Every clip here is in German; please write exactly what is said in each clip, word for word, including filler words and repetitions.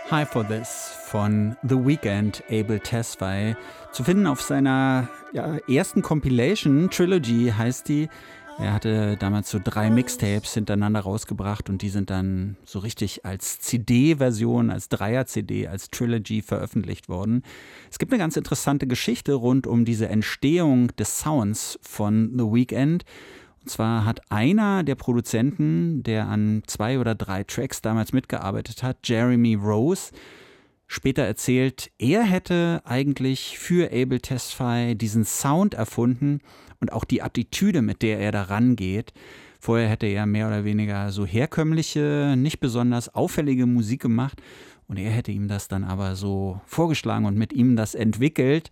High for This von The Weeknd, Abel Tesfaye. Zu finden auf seiner ja, ersten Compilation, Trilogy heißt die. Er hatte damals so drei Mixtapes hintereinander rausgebracht und die sind dann so richtig als C D-Version, als Dreier-C D, als Trilogy veröffentlicht worden. Es gibt eine ganz interessante Geschichte rund um diese Entstehung des Sounds von The Weeknd. Und zwar hat einer der Produzenten, der an zwei oder drei Tracks damals mitgearbeitet hat, Jeremy Rose, später erzählt, er hätte eigentlich für Abel Tesfaye diesen Sound erfunden und auch die Attitüde, mit der er da rangeht. Vorher hätte er mehr oder weniger so herkömmliche, nicht besonders auffällige Musik gemacht und er hätte ihm das dann aber so vorgeschlagen und mit ihm das entwickelt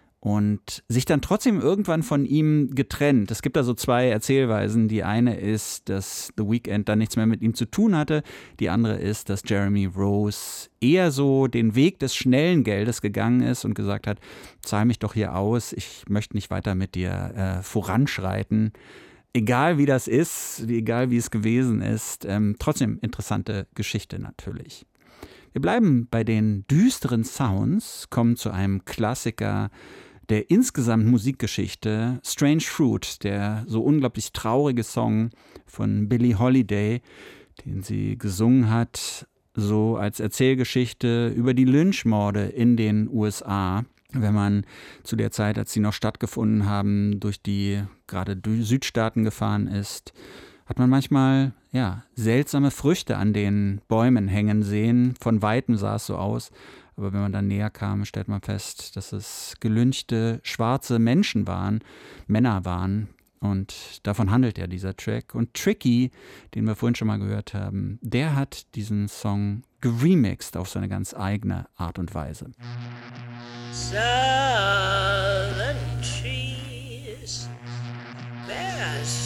und sich dann trotzdem irgendwann von ihm getrennt. Es gibt da so zwei Erzählweisen. Die eine ist, dass The Weeknd dann nichts mehr mit ihm zu tun hatte. Die andere ist, dass Jeremy Rose eher so den Weg des schnellen Geldes gegangen ist und gesagt hat, zahl mich doch hier aus, ich möchte nicht weiter mit dir äh, voranschreiten. Egal wie das ist, egal wie es gewesen ist, ähm, trotzdem interessante Geschichte natürlich. Wir bleiben bei den düsteren Sounds, kommen zu einem Klassiker der insgesamt Musikgeschichte, Strange Fruit, der so unglaublich traurige Song von Billie Holiday, den sie gesungen hat, so als Erzählgeschichte über die Lynchmorde in den U S A. Wenn man zu der Zeit, als sie noch stattgefunden haben, durch die gerade Südstaaten gefahren ist, hat man manchmal ja, seltsame Früchte an den Bäumen hängen sehen. Von Weitem sah es so aus. Aber wenn man dann näher kam, stellt man fest, dass es gelynchte schwarze Menschen waren, Männer waren. Und davon handelt ja dieser Track. Und Tricky, den wir vorhin schon mal gehört haben, der hat diesen Song geremixed auf seine ganz eigene Art und Weise. Southern trees bear